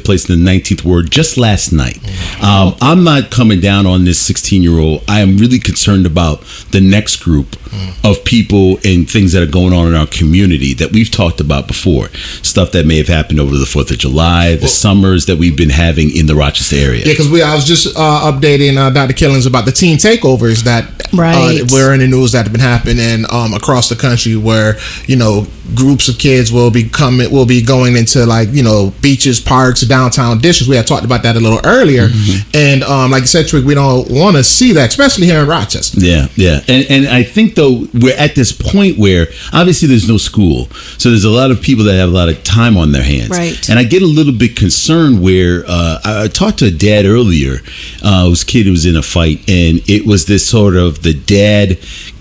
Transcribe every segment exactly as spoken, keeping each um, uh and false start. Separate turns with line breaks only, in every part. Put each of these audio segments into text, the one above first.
place in the nineteenth ward just last night. Um, I'm not coming down on this sixteen-year-old. I am really concerned about the next group of people and things that are going on in our community that we've talked about before. Stuff that may have happened over the fourth of July, the well, summers that we've been having in the Rochester area.
Yeah, because we I was just uh, updating uh, Doctor Killings about the teen takeovers that
right.
uh, were in the news that have been happening um, across the country, where you know groups of kids will be coming, will be going into like you know beaches, parks, downtown districts. We had talked about that a little earlier, mm-hmm. and um, like you said, Trick, we don't want to see that, especially here in Rochester.
Yeah, yeah, and and I think though we're at this point where obviously there's no school, so there's a lot of people that have a lot of time on their hands,
right?
And I get a little bit concerned where uh, I, I talked to a dad earlier, uh, whose kid was in a fight, and it was this sort of the dad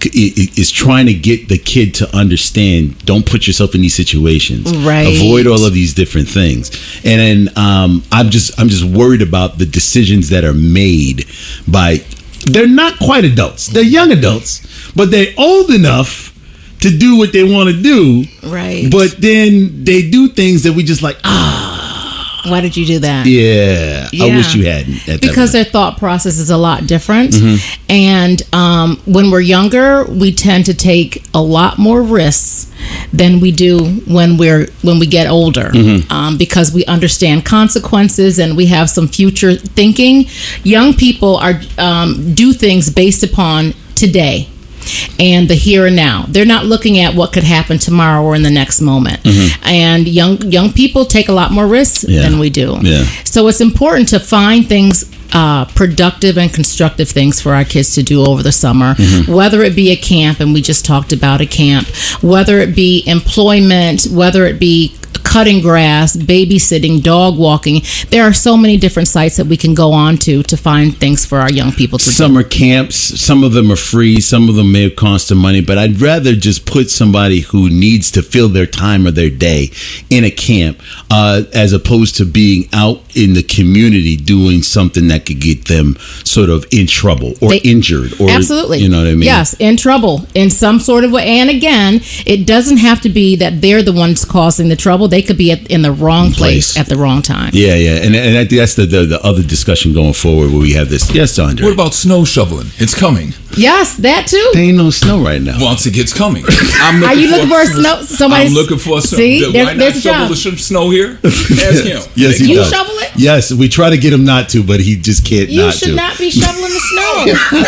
is trying to get the kid to understand, don't put yourself in these situations,
right?
Avoid all of these different things, and then um, I'm just I'm just worried about the decisions that are made by. They're not quite adults. They're young adults, but they're old enough to do what they want to do.
Right.
But then they do things that we just like, ah.
Why did you do that?
Yeah.
yeah.
I wish you hadn't. At
because
that
their thought process is a lot different.
Mm-hmm.
And um, when we're younger, we tend to take a lot more risks than we do when we're when we get older,
mm-hmm.
um, because we understand consequences and we have some future thinking. Young people are um, do things based upon today and the here and now. They're not looking at what could happen tomorrow or in the next moment.
Mm-hmm.
And young young people take a lot more risks
yeah.
than we do.
Yeah.
So it's important to find things, uh, productive and constructive things for our kids to do over the summer,
mm-hmm.
whether it be a camp, and we just talked about a camp, whether it be employment, whether it be cutting grass, babysitting, dog walking. There are so many different sites that we can go on to to find things for our young people to
Summer
do.
camps, some of them are free, some of them may have cost some money, but I'd rather just put somebody who needs to fill their time or their day in a camp uh, as opposed to being out in the community doing something that could get them sort of in trouble or
They,
injured. Or,
absolutely.
You know what I mean?
Yes, in trouble in some sort of way. And again, it doesn't have to be that they're the ones causing the trouble. They could be at, in the wrong place. place at the wrong time.
Yeah, yeah. And, and I think that's the, the, the other discussion going forward where we have this. Yes, Andre.
What about snow shoveling? It's coming.
Yes, that too.
There ain't no snow right now.
Once it gets coming. I'm
Are you looking for, for snow? Somebody's,
I'm looking for some.
See,
the,
there,
why
there's
not
a
shovel
job.
the snow here? Ask him.
Yes, he
you
does.
shovel it?
Yes, we try to get him not to, but he just can't
you
not
should
to.
not be shoveling the snow.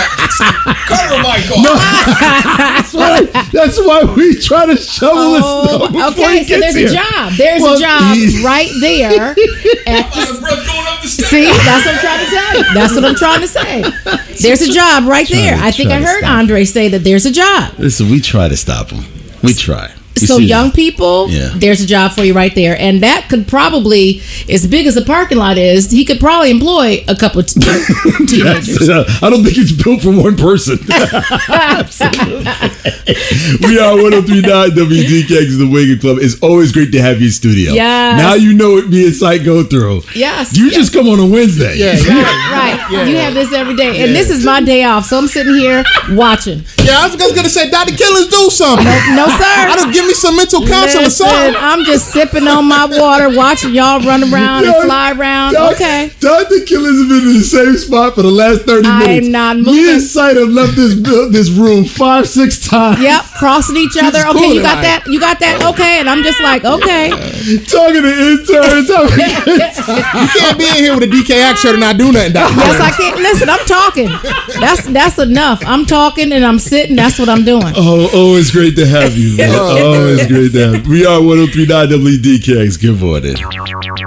Cut her mic off.
No, that's, why, that's why we try to shovel
Oh,
the snow before
okay,
he
so
gets
there's
here.
a job. There's
Well,
a job
he's-
right there. At
Out of
the,
breath going up the stairs.
see, that's what I'm trying to tell you. That's what I'm trying to say. There's a job right
Try
there.
to-
I think
try
I
to
heard
stop.
Andre say that there's a job.
Listen, we try to stop him. We try. You
So
see
young
that?
people,
Yeah.
there's a job for you right there. And that could probably, as big as the parking lot is, he could probably employ a couple of t- teenagers.
Yes, uh, I don't think it's built for one person. We are one oh three point nine W D K X, the Wagon Club. It's always great to have you in studio.
Yes.
Now you know what me and Sight go through.
Yes.
You
yes.
just come on a Wednesday.
Yeah,
Right, right.
Yeah.
You have this every day. And this is my day off. So I'm sitting here watching.
yeah. I was just gonna say, Doctor Killings, do something.
No, sir.
I don't give me some mental counsel or
Listen,
something.
I'm just sipping on my water, watching y'all run around and fly around.
Doc-
Okay.
Doctor Killings has been in the same spot for the last thirty
I'm
minutes.
not
Me
moving.
and Sight have left this bu- this room five, six times.
Yep, crossing each other.
cool
Okay, you got
tonight.
that? You got that? Okay. And I'm just like, okay.
Talking to interns.
You can't be in here with a D K X shirt and not do nothing, Doctor
Yes, I can't. Listen, I'm talking. That's that's enough. I'm talking and I'm sitting. That's what I'm doing.
Oh, always great to have you, man. Always great to have you. We are one oh three point nine W D K X. Good morning.